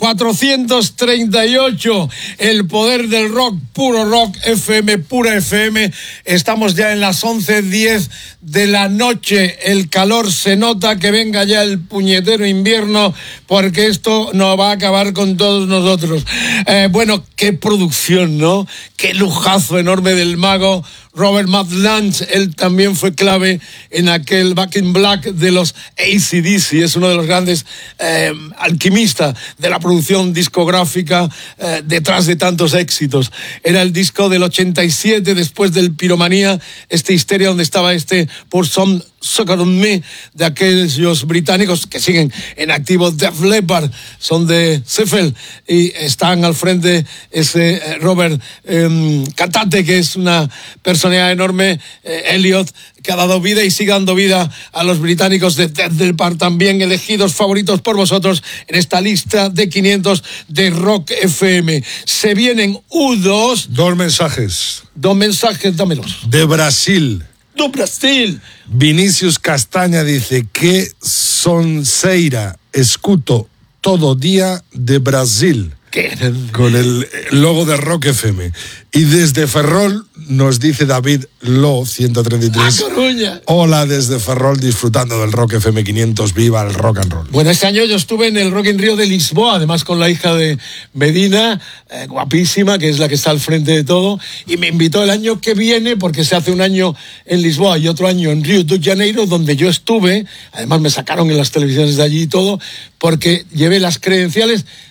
438, el poder del rock, puro rock, FM, pura FM. Estamos ya en las 11:10 de la noche. El calor se nota, que venga ya el puñetero invierno, porque esto no va a acabar con todos nosotros. Bueno, qué producción, ¿no? Qué lujazo enorme del mago Robert Matt Lange. Él también fue clave en aquel Back in Black de los AC/DC. Es uno de los grandes alquimistas de la producción discográfica detrás de tantos éxitos. Era el disco del 87, después del Piromanía, Histeria, donde estaba Pour Some Sugar on Me, de aquellos británicos que siguen en activo. Def Leppard son de Sheffield y están al frente ese Robert, cantante, que es una personalidad enorme, Elliot, que ha dado vida y sigue dando vida a los británicos de Def Leppard, también elegidos favoritos por vosotros en esta lista de 500 de Rock FM. Se vienen U2. Dos mensajes, dámelos. de Brasil. ¡Do Brasil! Vinicius Castaña dice que Sonseira escuto todo día de Brasil. Con el logo de Rock FM. Y desde Ferrol nos dice David Lo 133. Hola desde Ferrol, disfrutando del Rock FM 500. Viva el rock and roll. Bueno, este año yo estuve en el Rock in Rio de Lisboa, además con la hija de Medina, guapísima, que es la que está al frente de todo, y me invitó el año que viene, porque se hace un año en Lisboa y otro año en Río de Janeiro, donde yo estuve. Además me sacaron en las televisiones de allí y todo, porque llevé las credenciales